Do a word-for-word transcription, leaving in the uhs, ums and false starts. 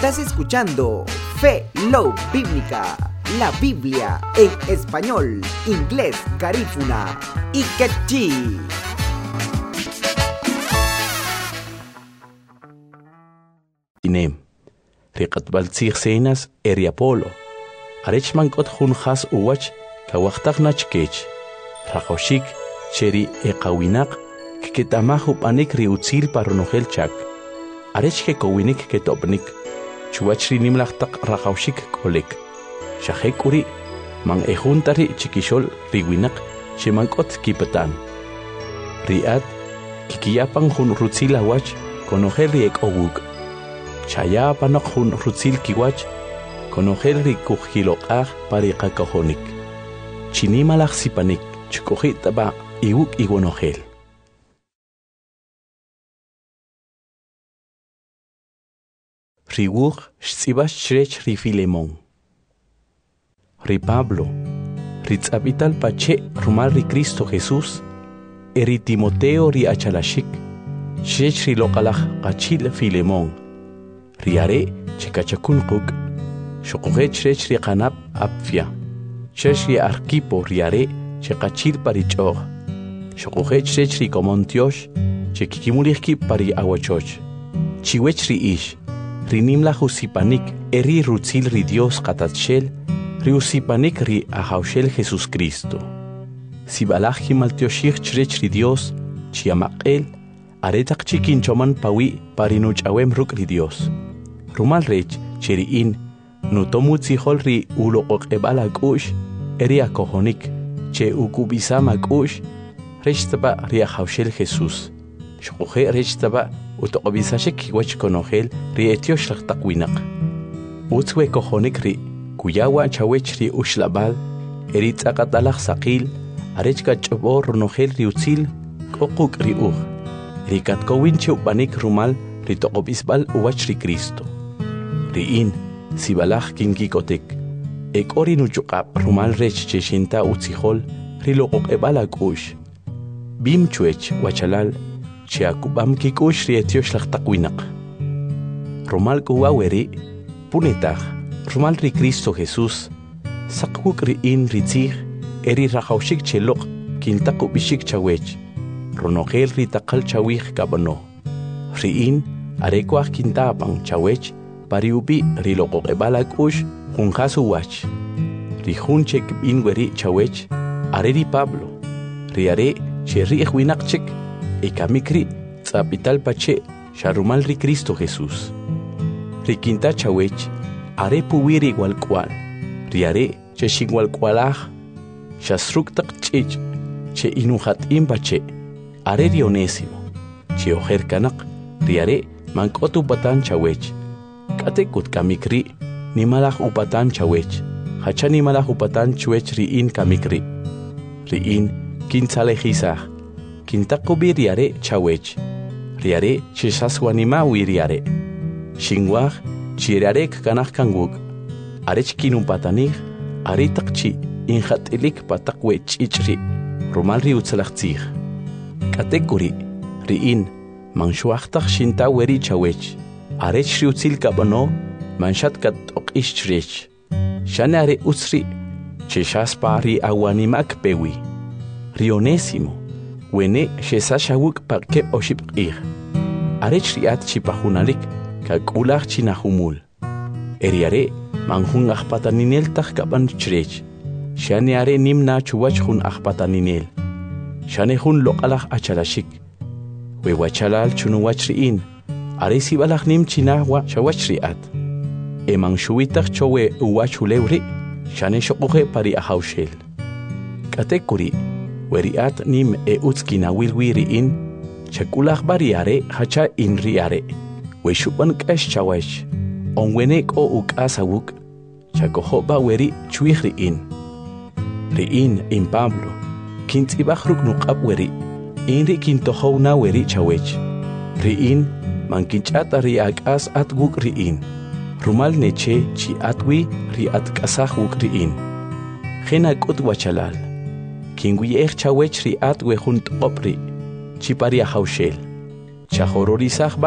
Estás escuchando Fe Love Bíblica, la Biblia en español, inglés, garífuna y quechí. Inem, riqat baltsig senas eriapolo, arech mankot junjas uwach, kawaktak nachkech, rajoshik, cheri eqawinak, kiketamahu panik riutzil paronogel chak, arech ke kowinik ketopnik, chuachri nimlachtak rajoshik kolek, shahekuri, man ejuntari chikishol riwinak, shemankot kipatan. Riat, kikiyapang hun rutzila wach, konogel riek owuk. Chaya panok hun rutzil kiwach, konogel ri kujilokaj pariqa kojonik. Chinimalaj sipanik, chukojita ba iwuk iwonogel. Riwuj xtzibash chrech ri Filemón. Ri Pablo, ri tzabital pache rumal ri Cristo Jesús, eri Timoteo ri achalashik, chrech ri lokalaj qachil Filemón. Riare chikachakun quk, shokoge chrech ri qanab apfia, chrech ri arquipo riare chikachil parichog, shokoge chrech ri komontiosh, chikikimulihki pari awachoch, chiwech ri ish, ri nimla husipanik eri rutzil ri Dios qatatshel, ri usipanik ri ahaushel Jesus Cristo. Sibalaj himaltioshich chrech ri Dios, chiamaqel, aretak chikinchoman pawi parinuch awem ruk ri Dios. Rumal rech cheriin nutomutzi holri ulo oqebala kush eria kohonik che ukubisama kush rechtaba ria haushel Jesus shoqe rechtaba utobisashek wach konogel ri etiosh laqtaqwinak utzwe kohonik ri kuyawa chawech ri ushlabal eri tsaqatalaq saqil arechka chobor nogel ri utzil qoquk ri ug rikat kowinchu banik rumal ri toqobisbal uwach ri Cristo. Riin, sibalaj kinkikotek, ek ori nuchuqab rumal rech cheshinta utzihol, rilokok ebalak ush. Bim chuech wachalal, cheakubam kikush rietiosh laqtaqwinak. Rumal kuwaweri, punetaj, rumal ri Cristo Jesús, sakwuk riin ritzig, eri rajaushik chelok, kintakubishik chawech, ronogel ritakal chawij kabano. Riin, arekwaj kintapang chawech, pariupi rilokok ebalak ush junjasu wach. Rijunchek binweri chawech, areri Pablo, riare cherri ejwinakchek, ekamikri tzapital pache, sharumal ri Cristo Jesús. Rikinta chawech, are puwiri walkwal, riare che shingwalkwalaj, shasruktak chich, che inuhat imbache, are rionesimo, che ojerkanak, riare mankotu batan chawech. Katekut kamikri, nimalaj upatan chawech, hacha nimalaj upatan chwech riin kamikri. Riin, kintzalejizaj, kintakubi riare chawech, riare chisaswanima wiriare. Shingwaj, chirarek kanaj kanguk, arech kinumpatanij, aritakchi, injatilik patakwech ichri, rumal riutzalachtzij. Katekuri, riin, manshuachtaj shintaweri chawech. Arech riutzil kabano, manshat kat oqish chrech. Shane are utsri, cheshaspa ri awanimak pewi. Rionesimo, wene shesashawuk parkep oshipqir. Arech riat chipahunalik, kakulach chinahumul. Eriare, manjun ahpataninel tak kaban chrech. Shane are nimna chuwach hun ahpataninel. Shane hun lokalach achalashik. Wewachalal chunuwach riin. Aresi balaj nim chinahwa shawachriat. Emang shuitach chowe uwachulewri, shane shokoje pari ahaushel. Katekuri, weriat nim e utskina wilwiri in, chakulaj bariare hacha in riare. We shupan kash chawech, onwenek o ukasawuk, chakohoba weri chuihri in. Riin in Pablo, kintzibajruk nukab weri, inri kintohona weri chawech. Riin, mankinchata riak as at guk riin. Rumal neche chi atwi ri at kasah guk riin. Gena kot wachalal. Kingwi ech chawech ri at we junt opri. Chi pari haushel. Chahororizah